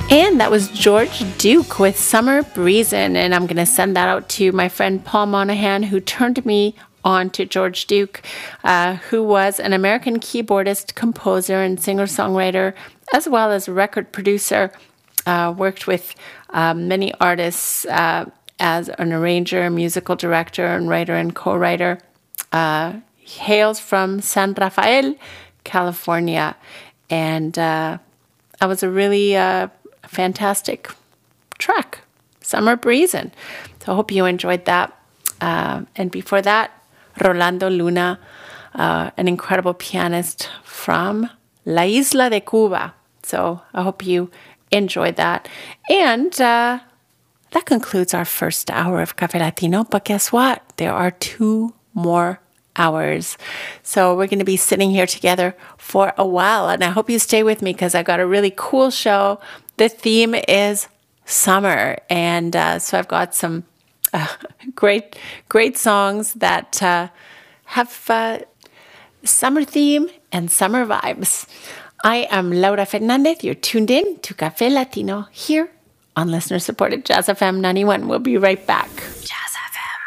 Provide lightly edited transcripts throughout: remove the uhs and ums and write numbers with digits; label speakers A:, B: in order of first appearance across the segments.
A: And that was George Duke with Summer Breezin'. And I'm going to send that out to my friend Paul Monahan, who turned me on to George Duke, who was an American keyboardist, composer, and singer-songwriter, as well as record producer. Worked with many artists as an arranger, musical director, and writer and co-writer. He hails from San Rafael, California. And that was a really fantastic track, Summer Breezin'. So I hope you enjoyed that. And before that, Rolando Luna, an incredible pianist from La Isla de Cuba. So I hope you enjoyed that. And that concludes our first hour of Café Latino. But guess what? There are 2 more hours. So we're going to be sitting here together for a while. And I hope you stay with me because I've got a really cool show. The theme is summer. And so I've got some great songs that have summer theme and summer vibes. I am Laura Fernandez. You're tuned in to Café Latino here on listener-supported Jazz FM 91. We'll be right back.
B: Jazz FM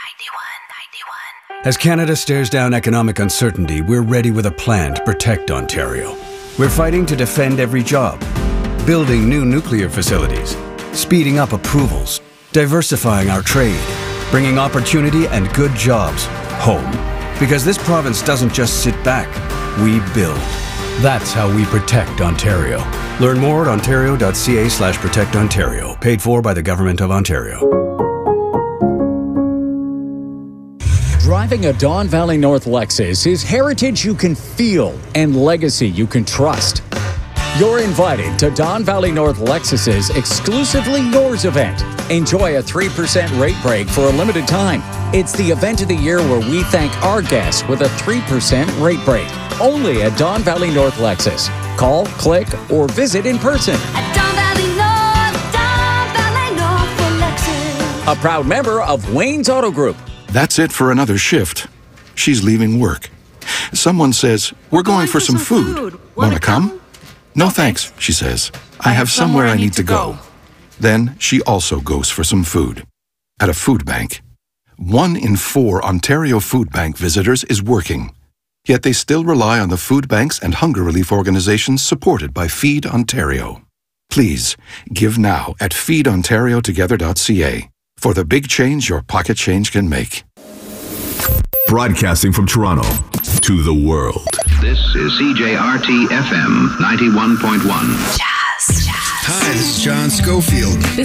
B: 91.
C: As Canada stares down economic uncertainty, we're ready with a plan to protect Ontario. We're fighting to defend every job, building new nuclear facilities, speeding up approvals, diversifying our trade, bringing opportunity and good jobs home. Because this province doesn't just sit back, we build. That's how we protect Ontario. Learn more at ontario.ca/protectontario. Paid for by the Government of Ontario.
D: Driving a Don Valley North Lexus is heritage you can feel and legacy you can trust. You're invited to Don Valley North Lexus's Exclusively Yours event. Enjoy a 3% rate break for a limited time. It's the event of the year where we thank our guests with a 3% rate break. Only at Don Valley North Lexus. Call, click, or visit in person.
B: At Don Valley North for Lexus.
D: A proud member of Wayne's Auto Group.
E: That's it for another shift. She's leaving work. Someone says, "We're going for some food. Want to come?" "No thanks," she says. "I have somewhere I need to go." Then she also goes for some food. At a food bank. 1 in 4 Ontario Food Bank visitors is working. Yet they still rely on the food banks and hunger relief organizations supported by Feed Ontario. Please, give now at feedontariotogether.ca for the big change your pocket change can make.
F: Broadcasting from Toronto to the world.
G: This is CJRT FM 91.1.
B: Jazz.
H: Hi, this is John Schofield.